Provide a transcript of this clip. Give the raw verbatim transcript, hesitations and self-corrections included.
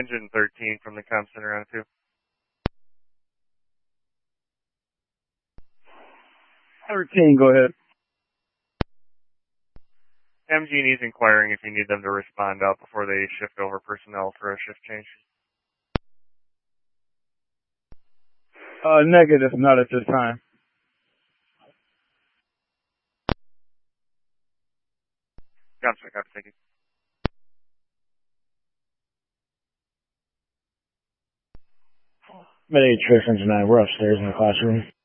Engine thirteen from the comm center on two. thirteen, go ahead. M G and E's inquiring if you need them to respond out before they shift over personnel for a shift change. Uh, negative, not at this time. Gotcha, gotcha, thank you. Med eight, Trish, Engine nine, we're upstairs in the classroom.